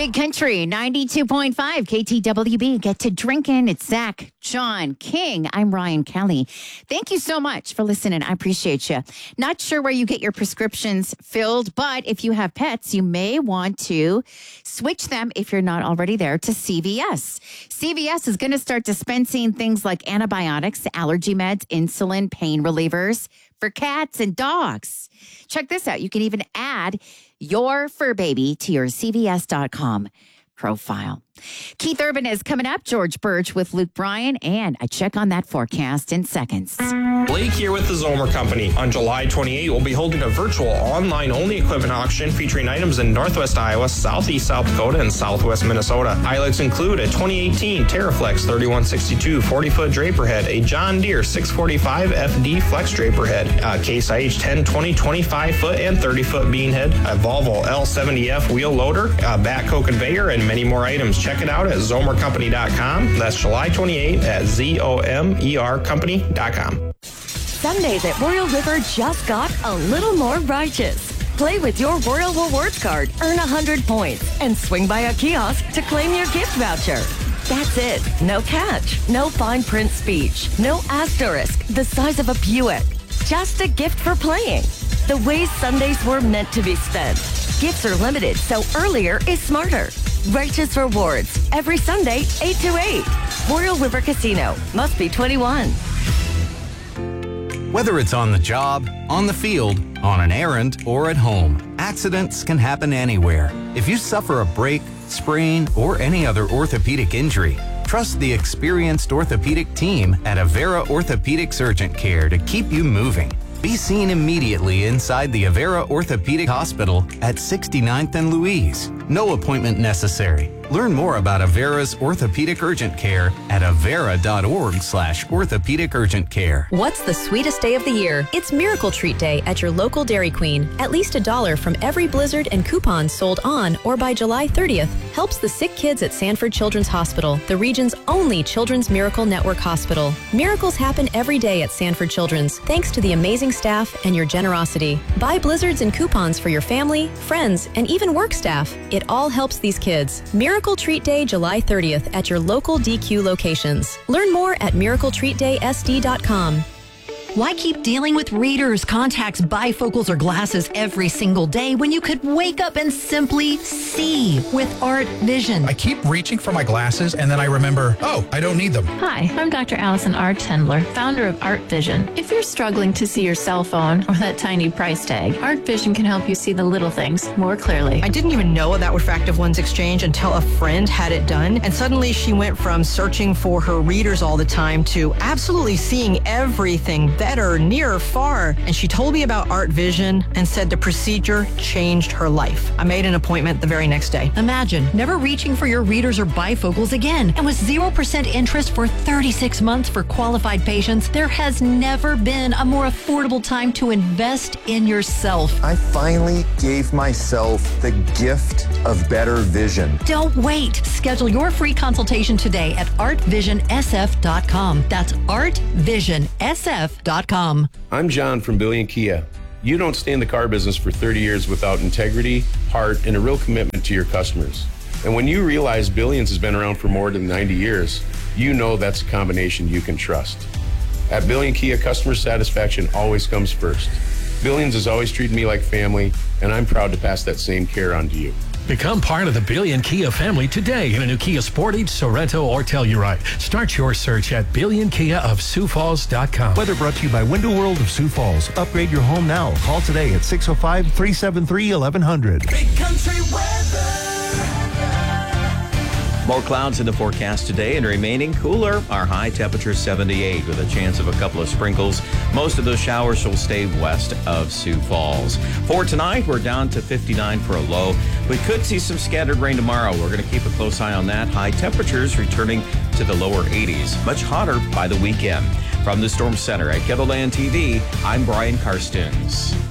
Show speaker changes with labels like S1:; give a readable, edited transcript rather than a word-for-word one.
S1: Big Country 92.5 KTWB. Get to drinking. It's Zach, John, King. I'm Ryan Kelly. Thank you so much for listening. I appreciate you. Not sure where you get your prescriptions filled, but if you have pets, you may want to switch them if you're not already there to CVS. CVS is going to start dispensing things like antibiotics, allergy meds, insulin, pain relievers for cats and dogs. Check this out. You can even add your fur baby to your CVS.com profile. Keith Urban is coming up. George Birch with Luke Bryan, and I check on that forecast in seconds.
S2: Blake here with the Zomer Company. On July 28, we'll be holding a virtual online-only equipment auction featuring items in Northwest Iowa, Southeast South Dakota, and Southwest Minnesota. Highlights include a 2018 TerraFlex 3162 40-foot draper head, a John Deere 645 FD Flex draper head, a Case IH 1020 25-foot and 30-foot bean head, a Volvo L70F wheel loader, a backhoe conveyor, and many more items. Check it out at zomercompany.com. That's July 28 at zomercompany.com.
S3: Sundays at Royal River just got a little more righteous. Play with your Royal Rewards card, earn 100 points, and swing by a kiosk to claim your gift voucher. That's it. No catch, no fine print speech, no asterisk the size of a Buick. Just a gift for playing. The way Sundays were meant to be spent. Gifts are limited, so earlier is smarter. Righteous Rewards, every Sunday, 8 to 8. Royal River Casino. Must be 21.
S4: Whether it's on the job, on the field, on an errand, or at home, accidents can happen anywhere. If you suffer a break, sprain, or any other orthopedic injury, trust the experienced orthopedic team at Avera Orthopedic Urgent Care to keep you moving. Be seen immediately inside the Avera Orthopedic Hospital at 69th and Louise. No appointment necessary. Learn more about Avera's Orthopedic Urgent Care at avera.org/orthopedic urgent care.
S5: What's the sweetest day of the year? It's Miracle Treat Day at your local Dairy Queen. At least $1 from every Blizzard and coupons sold on or by July 30th helps the sick kids at Sanford Children's Hospital, the region's only Children's Miracle Network hospital. Miracles happen every day at Sanford Children's thanks to the amazing staff and your generosity. Buy Blizzards and coupons for your family, friends, and even work staff. It all helps these kids. Miracle Treat Day, July 30th at your local DQ locations. Learn more at miracletreatdaysd.com.
S6: Why keep dealing with readers, contacts, bifocals, or glasses every single day when you could wake up and simply see with Art Vision?
S7: I keep reaching for my glasses and then I remember, oh, I don't need them.
S8: Hi, I'm Dr. Allison R. Tendler, founder of Art Vision. If you're struggling to see your cell phone or that tiny price tag, Art Vision can help you see the little things more clearly.
S9: I didn't even know about Refractive Lens Exchange until a friend had it done, and suddenly she went from searching for her readers all the time to absolutely seeing everything better, near, far. And she told me about Art Vision and said the procedure changed her life. I made an appointment the very next day.
S6: Imagine never reaching for your readers or bifocals again. And with 0% interest for 36 months for qualified patients, there has never been a more affordable time to invest in yourself.
S10: I finally gave myself the gift of better vision.
S6: Don't wait. Schedule your free consultation today at artvisionsf.com. That's artvisionsf.com.
S11: I'm John from Billion Kia. You don't stay in the car business for 30 years without integrity, heart, and a real commitment to your customers. And when you realize Billions has been around for more than 90 years, you know that's a combination you can trust. At Billion Kia, customer satisfaction always comes first. Billions has always treated me like family, and I'm proud to pass that same care on to you.
S12: Become part of the Billion Kia family today in a new Kia Sportage, Sorento, or Telluride. Start your search at BillionKiaofSiouxFalls.com.
S13: Weather brought to you by Window World of Sioux Falls. Upgrade your home now. Call today at 605-373-1100.
S14: Big Country weather.
S15: More clouds in the forecast today and remaining cooler. Our high temperature 78 with a chance of a couple of sprinkles. Most of those showers will stay west of Sioux Falls. For tonight, we're down to 59 for a low. We could see some scattered rain tomorrow. We're going to keep a close eye on that. High temperatures returning to the lower 80s. Much hotter by the weekend. From the Storm Center at Kettleland TV, I'm Brian Karstens.